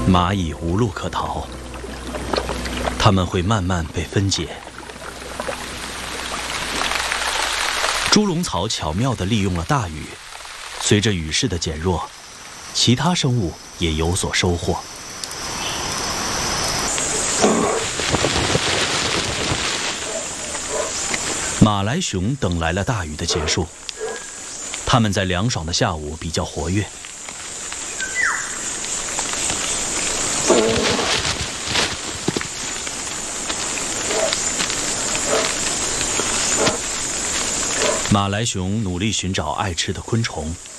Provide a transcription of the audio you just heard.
蚂蚁无路可逃，它们会慢慢被分解。猪笼草巧妙地利用了大雨，随着雨势的减弱，其他生物也有所收获。马来熊等来了大雨的结束，它们在凉爽的下午比较活跃。马来熊努力寻找爱吃的昆虫，